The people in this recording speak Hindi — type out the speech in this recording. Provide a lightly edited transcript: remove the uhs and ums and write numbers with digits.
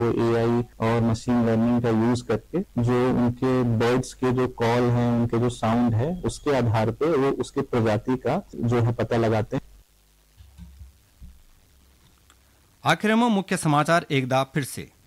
वो एआई और मशीन लर्निंग का यूज करके जो उनके बर्ड्स के जो कॉल हैं, उनके जो साउंड है, उसके आधार पे वो उसके प्रजाति का जो है पता लगाते हैं। आखिर में मुख्य समाचार एकदा फिर से।